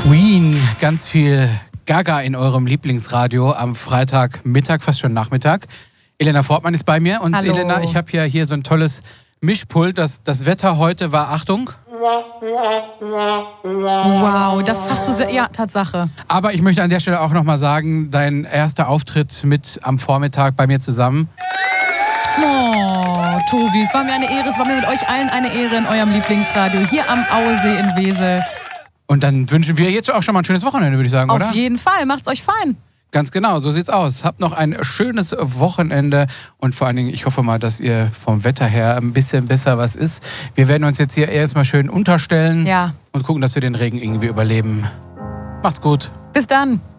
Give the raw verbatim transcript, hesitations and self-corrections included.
Queen, ganz viel Gaga in eurem Lieblingsradio am Freitagmittag, fast schon Nachmittag. Elena Fortmann ist bei mir und Hallo. Elena, ich habe ja hier so ein tolles Mischpult. Das, das Wetter heute war, Achtung. Wow, das fasst du sehr, ja, Tatsache. Aber ich möchte an der Stelle auch nochmal sagen, dein erster Auftritt mit am Vormittag bei mir zusammen. Oh, Tobi, es war mir eine Ehre, es war mir mit euch allen eine Ehre in eurem Lieblingsradio hier am Auesee in Wesel. Und dann wünschen wir jetzt auch schon mal ein schönes Wochenende, würde ich sagen, Auf oder? Auf jeden Fall, macht's euch fein. Ganz genau, so sieht's aus. Habt noch ein schönes Wochenende und vor allen Dingen, ich hoffe mal, dass ihr vom Wetter her ein bisschen besser was ist. Wir werden uns jetzt hier erstmal schön unterstellen ja. und gucken, dass wir den Regen irgendwie überleben. Macht's gut. Bis dann.